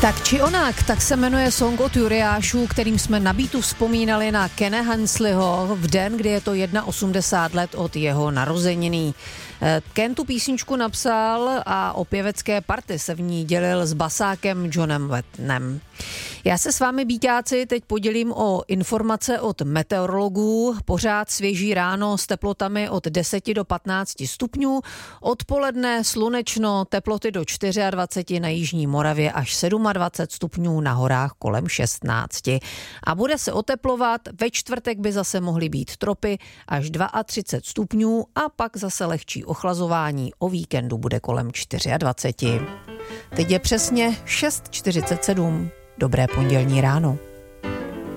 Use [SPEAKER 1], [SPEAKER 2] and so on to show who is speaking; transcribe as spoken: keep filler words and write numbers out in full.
[SPEAKER 1] Tak či onak, tak se jmenuje Song od Juriášů, kterým jsme na beatu vzpomínali na Kena Hensleyho v den, kdy je to osmdesát jedna let od jeho narozeniny. Ken tu písničku napsal a o pěvecké party se v ní dělil s basákem Johnem Wetnem. Já se s vámi, býťáci, teď podělím o informace od meteorologů. Pořád svěží ráno s teplotami od deseti do patnácti stupňů. Odpoledne slunečno, teploty do dvacet čtyři na jižní Moravě až dvacet sedm stupňů, na horách kolem šestnácti. A bude se oteplovat, ve čtvrtek by zase mohly být tropy až třicet dva stupňů a pak zase lehčí ochlazování. O víkendu bude kolem dvacet čtyři. Teď je přesně šest čtyřicet sedm. Dobré pondělní ráno.